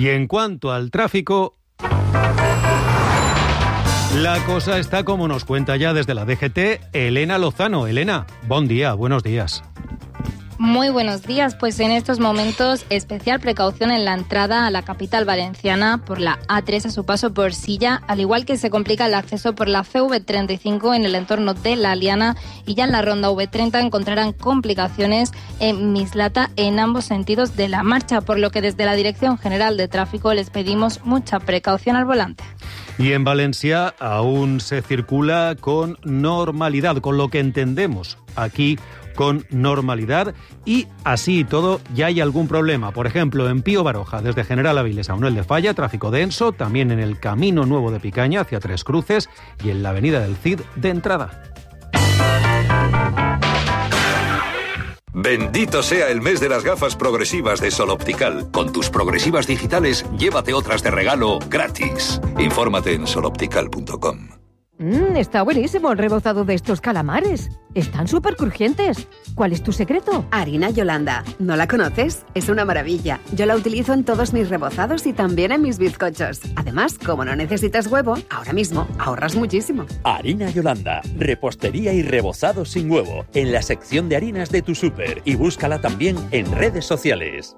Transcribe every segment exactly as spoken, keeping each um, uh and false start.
Y en cuanto al tráfico, la cosa está como nos cuenta ya desde la D G T Elena Lozano. Elena, buen día, buenos días. Muy buenos días, pues en estos momentos especial precaución en la entrada a la capital valenciana por la A tres a su paso por Silla, al igual que se complica el acceso por la C V treinta y cinco en el entorno de La Aliana, y ya en la ronda V treinta encontrarán complicaciones en Mislata en ambos sentidos de la marcha, por lo que desde la Dirección General de Tráfico les pedimos mucha precaución al volante. Y en Valencia aún se circula con normalidad, con lo que entendemos aquí con normalidad, y así y todo ya hay algún problema. Por ejemplo, en Pío Baroja, desde General Áviles a Unel de Falla, tráfico denso, también en el Camino Nuevo de Picaña hacia Tres Cruces y en la Avenida del Cid de entrada. Bendito sea el mes de las gafas progresivas de Sol Optical. Con tus progresivas digitales, llévate otras de regalo gratis. Infórmate en sol optical punto com. Mmm, está buenísimo el rebozado de estos calamares. Están súper crujientes. ¿Cuál es tu secreto? Harina Yolanda. ¿No la conoces? Es una maravilla. Yo la utilizo en todos mis rebozados y también en mis bizcochos. Además, como no necesitas huevo, ahora mismo ahorras muchísimo. Harina Yolanda. Repostería y rebozado sin huevo. En la sección de harinas de tu súper. Y búscala también en redes sociales.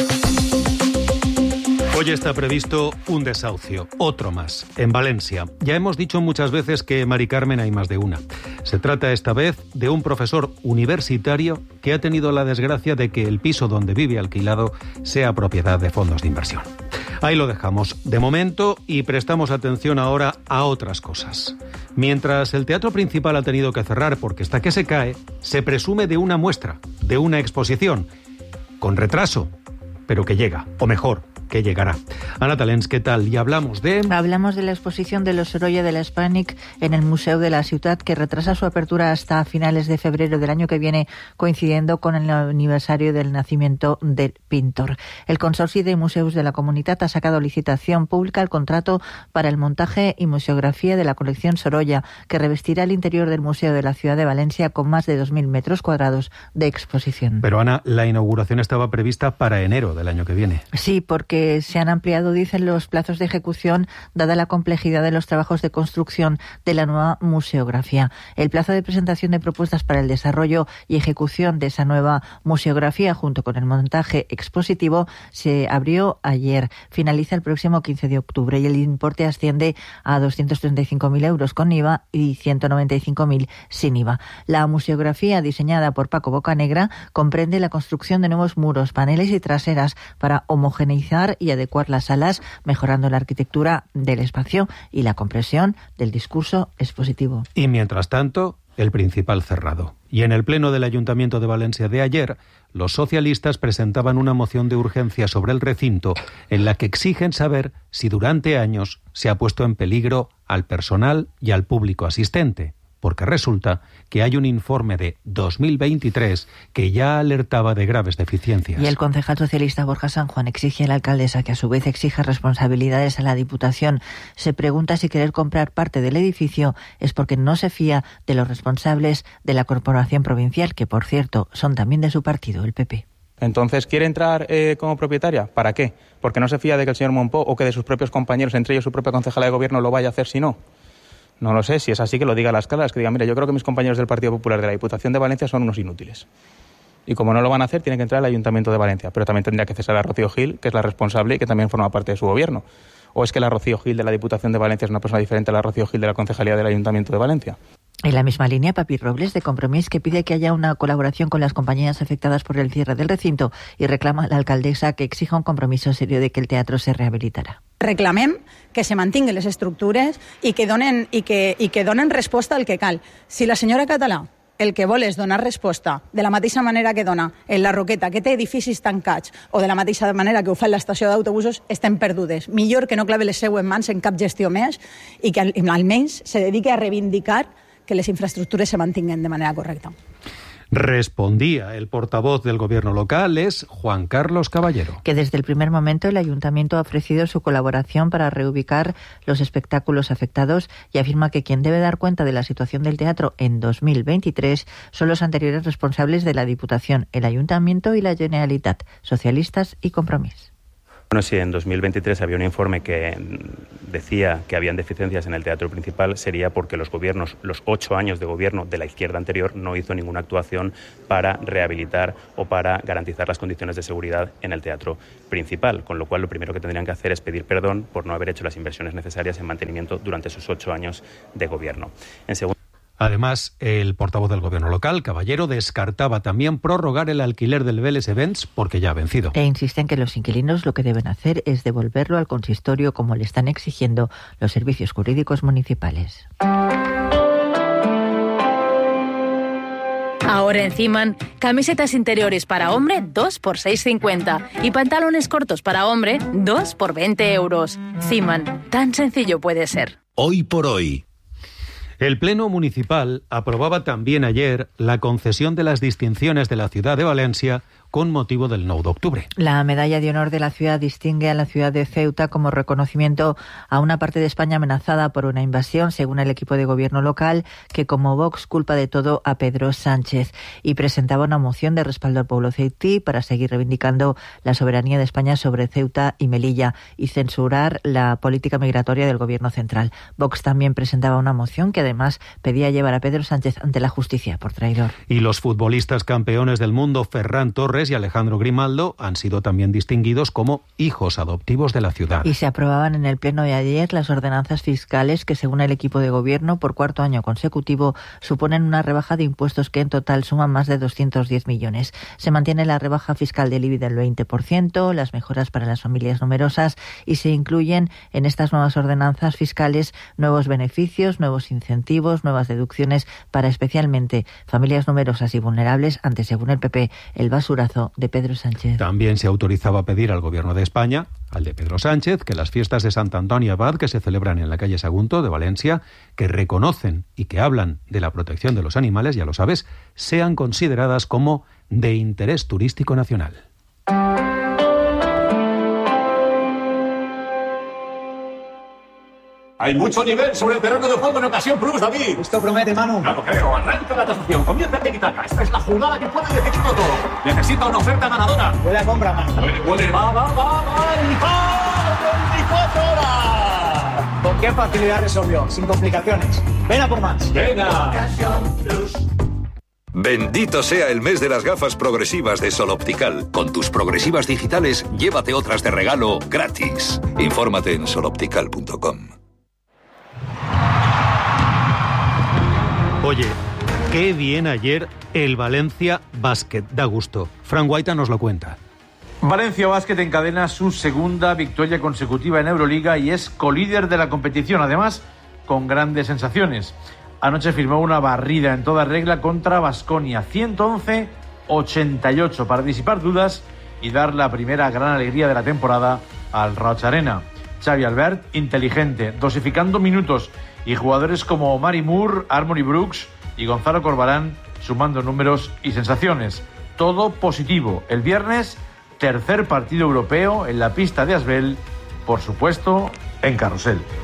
Hoy está previsto un desahucio, otro más, en Valencia. Ya hemos dicho muchas veces que en Mari Carmen hay más de una. Se trata esta vez de un profesor universitario que ha tenido la desgracia de que el piso donde vive alquilado sea propiedad de fondos de inversión. Ahí lo dejamos de momento y prestamos atención ahora a otras cosas. Mientras el teatro principal ha tenido que cerrar porque está que se cae, se presume de una muestra, de una exposición, con retraso, pero que llega, o mejor, que llegará. Ana Talens, ¿qué tal? Y hablamos de... Hablamos de la exposición de los Sorolla de la Hispànic en el Museo de la Ciutat, que retrasa su apertura hasta finales de febrero del año que viene, coincidiendo con el aniversario del nacimiento del pintor. El Consorci de Museus de la Comunitat ha sacado licitación pública el contrato para el montaje y museografía de la colección Sorolla, que revestirá el interior del Museo de la Ciudad de Valencia con más de dos mil metros cuadrados de exposición. Pero Ana, la inauguración estaba prevista para enero del año que viene. Sí, porque se han ampliado, dicen, los plazos de ejecución dada la complejidad de los trabajos de construcción de la nueva museografía. El plazo de presentación de propuestas para el desarrollo y ejecución de esa nueva museografía junto con el montaje expositivo se abrió ayer. Finaliza el próximo quince de octubre y el importe asciende a doscientos treinta y cinco mil euros con I V A y ciento noventa y cinco mil sin I V A. La museografía, diseñada por Paco Bocanegra, comprende la construcción de nuevos muros, paneles y traseras para homogeneizar y adecuar las salas, mejorando la arquitectura del espacio y la compresión del discurso expositivo. Y mientras tanto, el principal cerrado. Y en el pleno del Ayuntamiento de Valencia de ayer, los socialistas presentaban una moción de urgencia sobre el recinto en la que exigen saber si durante años se ha puesto en peligro al personal y al público asistente, porque resulta que hay un informe de dos mil veintitrés que ya alertaba de graves deficiencias. Y el concejal socialista Borja San Juan exige a la alcaldesa que a su vez exija responsabilidades a la Diputación. Se pregunta si querer comprar parte del edificio es porque no se fía de los responsables de la corporación provincial, que por cierto son también de su partido, el P P. Entonces, ¿quiere entrar eh, como propietaria? ¿Para qué? ¿Porque no se fía de que el señor Monpó o que de sus propios compañeros, entre ellos su propia concejala de gobierno, lo vaya a hacer si no? No lo sé, si es así que lo diga a las caras, que diga, mira, yo creo que mis compañeros del Partido Popular de la Diputación de Valencia son unos inútiles. Y como no lo van a hacer, tienen que entrar al Ayuntamiento de Valencia. Pero también tendría que cesar a Rocío Gil, que es la responsable y que también forma parte de su gobierno. ¿O es que la Rocío Gil de la Diputación de Valencia es una persona diferente a la Rocío Gil de la Concejalía del Ayuntamiento de Valencia? En la misma línea, Papi Robles, de Compromís, que pide que haya una colaboración con las compañías afectadas por el cierre del recinto y reclama a la alcaldesa que exija un compromiso serio de que el teatro se rehabilitarà. Reclamem que se mantinguen les estructures i que donen, i que, i que donen resposta al que cal. Si la senyora Català el que vol és donar resposta de la mateixa manera que dona en la Roqueta, que té edificis tancats, o de la mateixa manera que ho fa en l'estació d'autobusos, estem perdudes. Millor que no clave les seues mans en cap gestió més i que almenys se dedique a reivindicar que les infraestructures se mantinguen de manera correcta. Respondía el portavoz del gobierno local, es Juan Carlos Caballero. Que desde el primer momento el ayuntamiento ha ofrecido su colaboración para reubicar los espectáculos afectados y afirma que quien debe dar cuenta de la situación del teatro en dos mil veintitrés son los anteriores responsables de la Diputación, el Ayuntamiento y la Generalitat, socialistas y Compromís. Bueno, si en dos mil veintitrés había un informe que decía que habían deficiencias en el teatro principal, sería porque los gobiernos, los ocho años de gobierno de la izquierda anterior, no hizo ninguna actuación para rehabilitar o para garantizar las condiciones de seguridad en el teatro principal, con lo cual lo primero que tendrían que hacer es pedir perdón por no haber hecho las inversiones necesarias en mantenimiento durante esos ocho años de gobierno. En segundo Además, el portavoz del gobierno local, Caballero, descartaba también prorrogar el alquiler del Vélez Events porque ya ha vencido. E insiste en que los inquilinos lo que deben hacer es devolverlo al consistorio como le están exigiendo los servicios jurídicos municipales. Ahora en Ciman, camisetas interiores para hombre dos por seis cincuenta y pantalones cortos para hombre dos por veinte euros. Ciman, tan sencillo puede ser. Hoy por hoy. El Pleno Municipal aprobaba también ayer la concesión de las distinciones de la ciudad de Valencia con motivo del nueve de octubre. La medalla de honor de la ciudad distingue a la ciudad de Ceuta como reconocimiento a una parte de España amenazada por una invasión, según el equipo de gobierno local, que como Vox culpa de todo a Pedro Sánchez y presentaba una moción de respaldo al pueblo ceutí para seguir reivindicando la soberanía de España sobre Ceuta y Melilla y censurar la política migratoria del gobierno central. Vox también presentaba una moción que además pedía llevar a Pedro Sánchez ante la justicia por traidor. Y los futbolistas campeones del mundo, Ferran Torres y Alejandro Grimaldo, han sido también distinguidos como hijos adoptivos de la ciudad. Y se aprobaban en el pleno de ayer las ordenanzas fiscales que, según el equipo de gobierno, por cuarto año consecutivo, suponen una rebaja de impuestos que en total suman más de doscientos diez millones. Se mantiene la rebaja fiscal del I B I del veinte por ciento, las mejoras para las familias numerosas y se incluyen en estas nuevas ordenanzas fiscales nuevos beneficios, nuevos incentivos, nuevas deducciones para especialmente familias numerosas y vulnerables ante, según el P P, el basurazo de Pedro Sánchez. También se autorizaba a pedir al Gobierno de España, al de Pedro Sánchez, que las fiestas de Sant Antoni Abad que se celebran en la calle Sagunto de Valencia, que reconocen y que hablan de la protección de los animales, ya lo sabes, sean consideradas como de interés turístico nacional. Hay mucho nivel sobre el terreno de juego en ocasión plus, David. Esto promete, Manu. Claro, creo. Arranca la tasación. Comienza el tiki-taka. Esta es la jugada que puede decidirlo todo. Necesita una oferta ganadora. Huele a compra, Manu. Huele, huele. Va, va, va, va. Y va. veinticuatro horas. ¿Con qué facilidad resolvió? Sin complicaciones. Ven a por más. Venga. Bendito sea el mes de las gafas progresivas de Sol Optical. Con tus progresivas digitales, llévate otras de regalo gratis. Infórmate en sol optical punto com. Oye, qué bien ayer el Valencia Basket, da gusto. Fran Guaita nos lo cuenta. Valencia Basket encadena su segunda victoria consecutiva en Euroliga y es colíder de la competición, además con grandes sensaciones. Anoche firmó una barrida en toda regla contra Baskonia, ciento once a ochenta y ocho, para disipar dudas y dar la primera gran alegría de la temporada al Roig Arena. Xavi Albert, inteligente, dosificando minutos, y jugadores como Mari Moore, Harmony Brooks y Gonzalo Corbalán sumando números y sensaciones. Todo positivo. El viernes, tercer partido europeo en la pista de Asbel, por supuesto, en carrusel.